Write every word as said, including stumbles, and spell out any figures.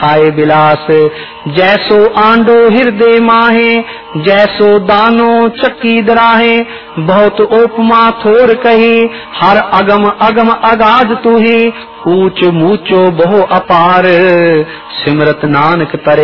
आए विलास। जैसो आंडो हृदय माहे, जैसो दानो चक्की दराहे। बहुत उपमा थोर कही, हर अगम अगम अगाध तुही। ऊंच मूचो बहु अपार, सिमरत नानक तरे